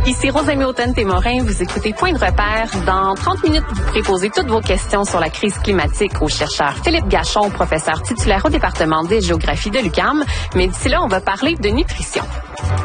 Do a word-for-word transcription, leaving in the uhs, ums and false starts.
Ici Rosemée Automne-Témorin, vous écoutez Point de repère. Dans trente minutes, vous pourrez poser toutes vos questions sur la crise climatique au chercheur Philippe Gachon, professeur titulaire au département des géographies de l'U Q A M. Mais d'ici là, on va parler de nutrition.